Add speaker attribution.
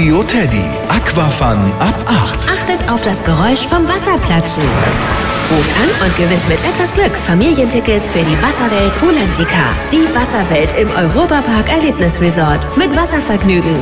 Speaker 1: Radio Teddy. Aquafun ab 8.
Speaker 2: Achtet auf das Geräusch vom Wasserplatschen. Ruft an und gewinnt mit etwas Glück Familientickets für die Wasserwelt Rulantica. Die Wasserwelt im Europapark Erlebnisresort mit Wasservergnügen.